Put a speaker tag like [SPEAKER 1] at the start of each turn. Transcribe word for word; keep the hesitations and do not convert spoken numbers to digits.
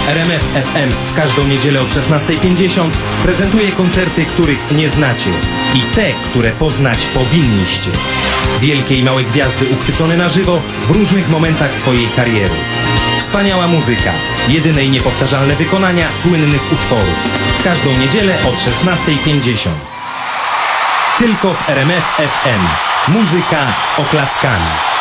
[SPEAKER 1] R M F F M w każdą niedzielę od szesnastej pięćdziesiąt prezentuje koncerty, których nie znacie i te, które poznać powinniście. Wielkie i małe gwiazdy uchwycone na żywo w różnych momentach swojej kariery. Wspaniała muzyka, jedyne i niepowtarzalne wykonania słynnych utworów. W każdą niedzielę od szesnastej pięćdziesiąt. Tylko w R M F F M. Muzyka z oklaskami.